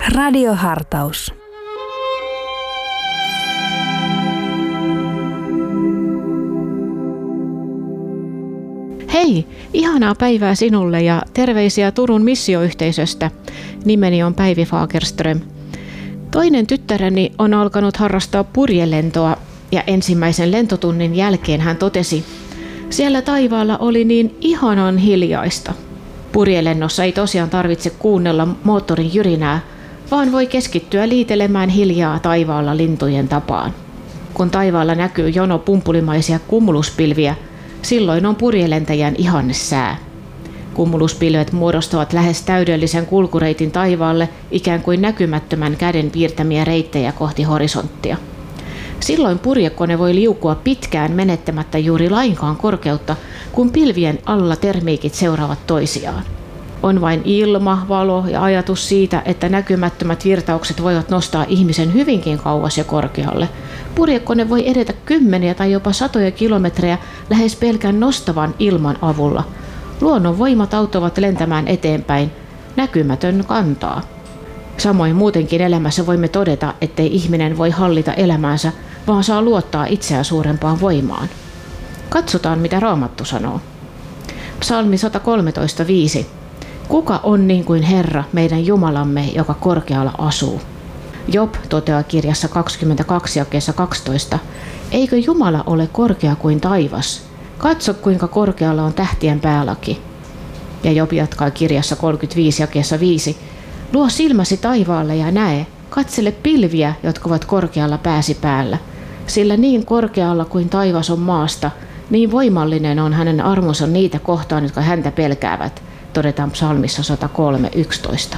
Radiohartaus. Hei, ihanaa päivää sinulle ja terveisiä Turun missioyhteisöstä. Nimeni on Päivi Fagerström. Toinen tyttäreni on alkanut harrastaa purjelentoa ja ensimmäisen lentotunnin jälkeen hän totesi, siellä taivaalla oli niin ihanan hiljaista. Purjelennossa ei tosiaan tarvitse kuunnella moottorin jyrinää, vaan voi keskittyä liitelemään hiljaa taivaalla lintujen tapaan. Kun taivaalla näkyy jono pumpulimaisia kumuluspilviä, silloin on purjelentäjän ihanne sää. Kumuluspilvet muodostavat lähes täydellisen kulkureitin taivaalle ikään kuin näkymättömän käden piirtämiä reittejä kohti horisonttia. Silloin purjekone voi liukua pitkään menettämättä juuri lainkaan korkeutta, kun pilvien alla termiikit seuraavat toisiaan. On vain ilma, valo ja ajatus siitä, että näkymättömät virtaukset voivat nostaa ihmisen hyvinkin kauas ja korkealle. Purjekone voi edetä kymmeniä tai jopa satoja kilometrejä lähes pelkän nostavan ilman avulla. Luonnon voimat auttavat lentämään eteenpäin. Näkymätön kantaa. Samoin muutenkin elämässä voimme todeta, ettei ihminen voi hallita elämäänsä, vaan saa luottaa itseään suurempaan voimaan. Katsotaan, mitä Raamattu sanoo. Psalmi 113:5. Kuka on niin kuin Herra, meidän Jumalamme, joka korkealla asuu? Job toteaa kirjassa 22 jakeessa 12. Eikö Jumala ole korkea kuin taivas? Katso, kuinka korkealla on tähtien päälaki. Ja Job jatkaa kirjassa 35 jakeessa 5. Luo silmäsi taivaalle ja näe, katsele pilviä, jotka ovat korkealla pääsi päällä. Sillä niin korkealla kuin taivas on maasta, niin voimallinen on hänen armonsa niitä kohtaan, jotka häntä pelkäävät, todetaan psalmissa 103:11.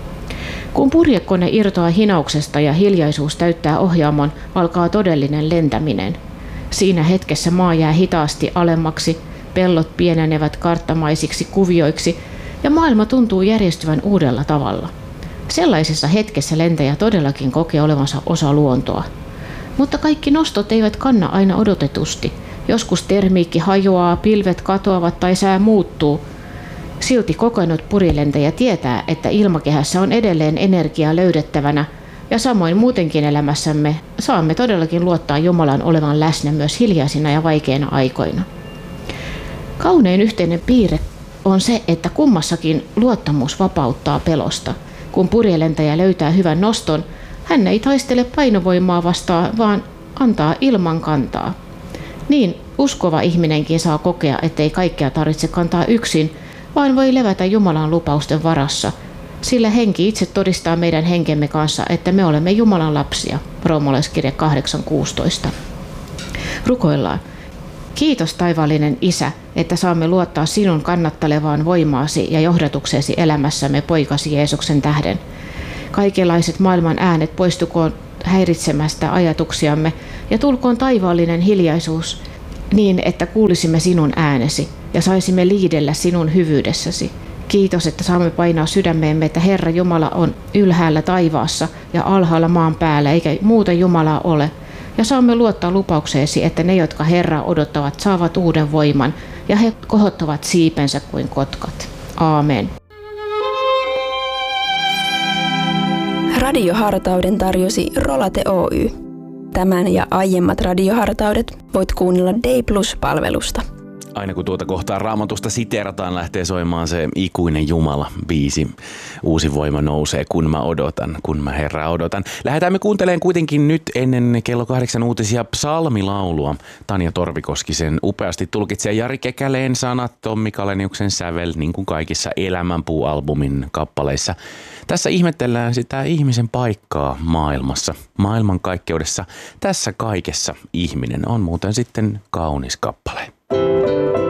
Kun purjekone irtoaa hinauksesta ja hiljaisuus täyttää ohjaamon, alkaa todellinen lentäminen. Siinä hetkessä maa jää hitaasti alemmaksi, pellot pienenevät karttamaisiksi kuvioiksi ja maailma tuntuu järjestyvän uudella tavalla. Sellaisessa hetkessä lentäjä todellakin kokee olevansa osa luontoa. Mutta kaikki nostot eivät kanna aina odotetusti. Joskus termiikki hajoaa, pilvet katoavat tai sää muuttuu. Silti kokenut purjelentäjä tietää, että ilmakehässä on edelleen energiaa löydettävänä ja samoin muutenkin elämässämme saamme todellakin luottaa Jumalan olevan läsnä myös hiljaisina ja vaikeina aikoina. Kaunein yhteinen piirre on se, että kummassakin luottamus vapauttaa pelosta. Kun purjelentäjä löytää hyvän noston, hän ei taistele painovoimaa vastaan, vaan antaa ilman kantaa. Niin uskova ihminenkin saa kokea, ettei kaikkea tarvitse kantaa yksin, vaan voi levätä Jumalan lupausten varassa, sillä henki itse todistaa meidän henkemme kanssa, että me olemme Jumalan lapsia. Roomalaiskirja 8:16. Rukoillaan. Kiitos taivaallinen Isä, että saamme luottaa sinun kannattelevaan voimaasi ja johdatukseesi elämässämme poikasi Jeesuksen tähden. Kaikenlaiset maailman äänet poistukoon häiritsemästä ajatuksiamme ja tulkoon taivaallinen hiljaisuus niin, että kuulisimme sinun äänesi ja saisimme liidellä sinun hyvyydessäsi. Kiitos, että saamme painaa sydämeemme, että Herra Jumala on ylhäällä taivaassa ja alhaalla maan päällä, eikä muuta Jumalaa ole. Ja saamme luottaa lupaukseesi, että ne, jotka Herraa odottavat, saavat uuden voiman ja he kohottavat siipensä kuin kotkat. Aamen. Radiohartauden tarjosi Rolate Oy. Tämän ja aiemmat radiohartaudet voit kuunnella Day+-palvelusta. Aina kun tuota kohtaa Raamatusta siteerataan, lähtee soimaan se ikuinen Jumala-biisi. Uusi voima nousee, kun mä odotan, kun mä Herraa odotan. Lähdetään me kuuntelemaan kuitenkin nyt ennen kello 8 uutisia psalmilaulua. Tanja Torvikoskisen upeasti tulkitsee Jari Kekäleen sanat, Tommi Kaleniuksen sävel, niin kuin kaikissa Elämänpuu-albumin kappaleissa. Tässä ihmetellään sitä ihmisen paikkaa maailmassa, maailmankaikkeudessa. Tässä kaikessa ihminen on muuten sitten kaunis kappale.